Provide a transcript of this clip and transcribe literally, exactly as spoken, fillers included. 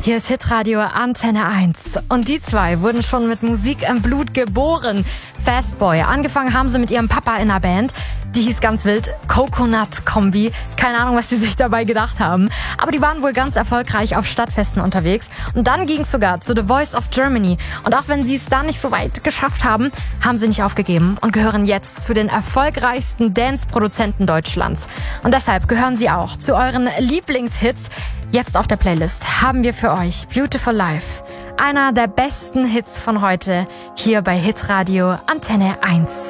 Hier ist Hitradio Antenne eins. Und die zwei wurden schon mit Musik im Blut geboren. Fastboy. Angefangen haben sie mit ihrem Papa in einer Band. Die hieß ganz wild Coconut Kombi. Keine Ahnung, was die sich dabei gedacht haben. Aber die waren wohl ganz erfolgreich auf Stadtfesten unterwegs. Und dann ging es sogar zu The Voice of Germany. Und auch wenn sie es da nicht so weit geschafft haben, haben sie nicht aufgegeben und gehören jetzt zu den erfolgreichsten Dance-Produzenten Deutschlands. Und deshalb gehören sie auch zu euren Lieblingshits. Jetzt auf der Playlist haben wir für euch Beautiful Life. Einer der besten Hits von heute hier bei Hitradio Antenne eins.